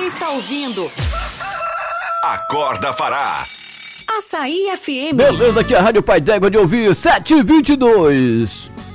está ouvindo Acorda Pará. Açaí FM. Beleza, aqui é a Rádio Pai d'Égua de ouvir 7h22.